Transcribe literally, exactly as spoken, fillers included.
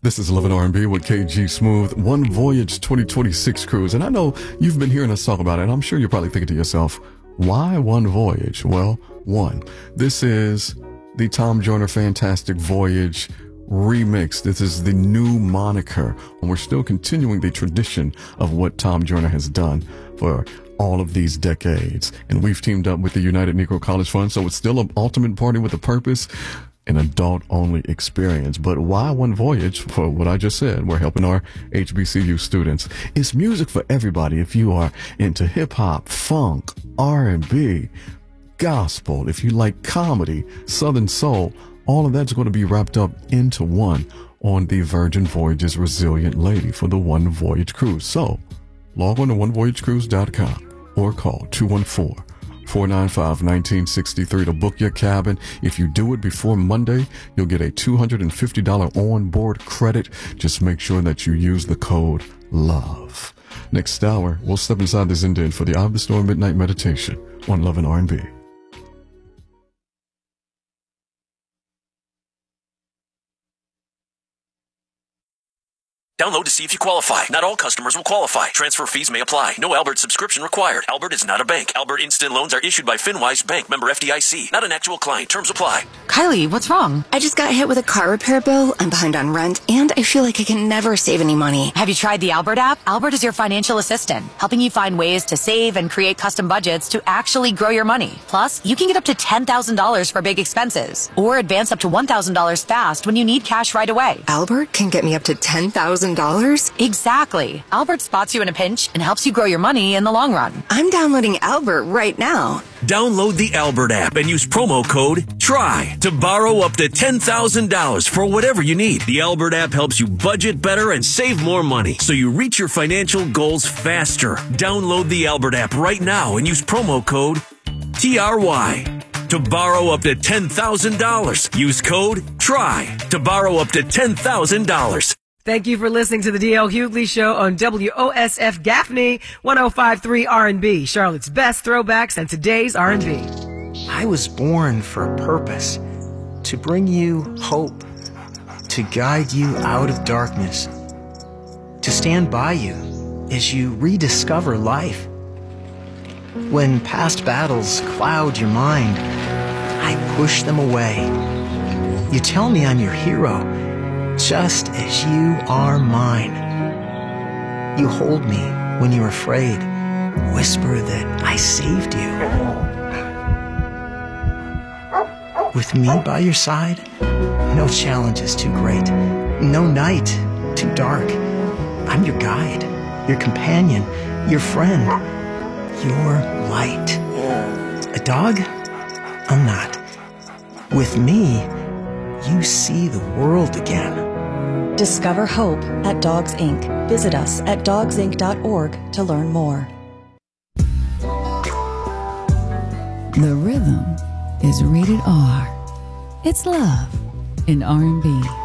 This is Love and R and B with K G Smooth, One Voyage twenty twenty-six cruise. And I know you've been hearing us talk about it, and I'm sure you're probably thinking to yourself, why One Voyage? Well, one, this is the Tom Joyner Fantastic Voyage remix. This is the new moniker, and we're still continuing the tradition of what Tom Joyner has done for all of these decades. And we've teamed up with the United Negro College Fund, so it's still an ultimate party with a purpose, an adult-only experience. But why One Voyage? For what I just said, we're helping our H B C U students. It's music for everybody. If you are into hip-hop, funk, R and B, gospel, if you like comedy, Southern soul, all of that's going to be wrapped up into one on the Virgin Voyages Resilient Lady for the One Voyage Cruise. So log on to one voyage cruise dot com or call two one four, four nine five, one nine six three to book your cabin. If you do it before Monday, you'll get a two hundred fifty dollars onboard credit. Just make sure that you use the code LOVE. Next hour, we'll step inside the Zen for the Eye of the Storm Midnight Meditation on Love and R and B. Download to see if you qualify. Not all customers will qualify. Transfer fees may apply. No Albert subscription required. Albert is not a bank. Albert Instant Loans are issued by FinWise Bank, member F D I C. Not an actual client. Terms apply. Kylie, what's wrong? I just got hit with a car repair bill. I'm behind on rent, and I feel like I can never save any money. Have you tried the Albert app? Albert is your financial assistant, helping you find ways to save and create custom budgets to actually grow your money. Plus, you can get up to ten thousand dollars for big expenses, or advance up to one thousand dollars fast when you need cash right away. Albert can get me up to ten thousand dollars? Exactly. Albert spots you in a pinch and helps you grow your money in the long run. I'm downloading Albert right now. Download the Albert app and use promo code TRY to borrow up to ten thousand dollars for whatever you need. The Albert app helps you budget better and save more money, so you reach your financial goals faster. Download the Albert app right now and use promo code T R Y to borrow up to ten thousand dollars. Use code TRY to borrow up to ten thousand dollars. Thank you for listening to the D L Hughley Show on W O S F Gaffney, one oh five point three R and B, Charlotte's best throwbacks and today's R and B. I was born for a purpose, to bring you hope, to guide you out of darkness, to stand by you as you rediscover life. When past battles cloud your mind, I push them away. You tell me I'm your hero, just as you are mine. You hold me when you're afraid, whisper that I saved you. With me by your side, no challenge is too great, no night too dark. I'm your guide, your companion, your friend, your light. A dog? I'm not. With me, you see the world again. Discover hope at Dogs Incorporated. Visit us at dogs inc dot org to learn more. The rhythm is rated R. It's love in R and B.